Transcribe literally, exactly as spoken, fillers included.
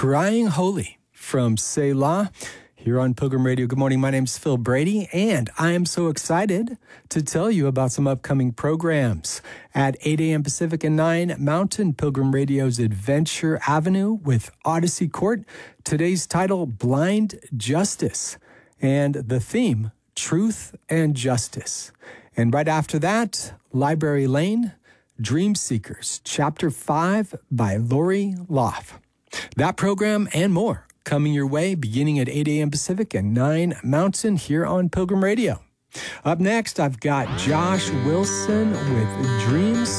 Crying Holy from Selah here on Pilgrim Radio. Good morning. My name's Phil Brady, and I am so excited to tell you about some upcoming programs. At eight a.m. Pacific and nine Mountain, Pilgrim Radio's Adventure Avenue with Odyssey Court. Today's title, Blind Justice, and the theme, Truth and Justice. And right after that, Library Lane, Dream Seekers, Chapter five by Lori Loff. That program and more coming your way beginning at eight a.m. Pacific and nine Mountain here on Pilgrim Radio. Up next, I've got Josh Wilson with Dreams